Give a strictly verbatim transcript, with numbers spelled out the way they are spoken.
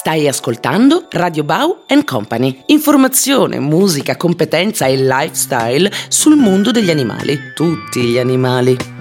Stai ascoltando Radio Bau and Company. Informazione, musica, competenza e lifestyle sul mondo degli animali. Tutti gli animali.